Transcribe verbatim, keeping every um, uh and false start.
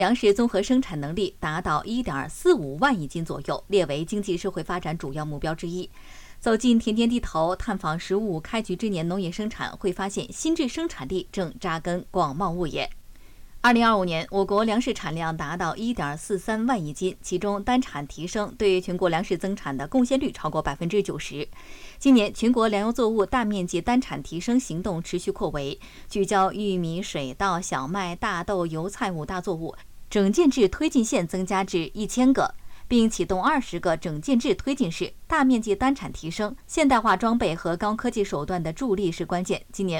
粮食综合生产能力达到 一点四五万亿斤左右，列为经济社会发展主要目标之一。走进田间地头，探访十五开局之年农业生产，会发现新质生产力正扎根广袤物业。二零二五年，我国粮食产量达到 一点四三万亿斤，其中单产提升对全国粮食增产的贡献率超过 百分之九十。今年全国粮油作物大面积单产提升行动持续扩围，聚焦玉米、水稻、小麦、大豆、油菜五大作物，整建制推进线增加至一千个，并启动二十个整建制推进室，大面积单产提升。现代化装备和高科技手段的助力是关键。今年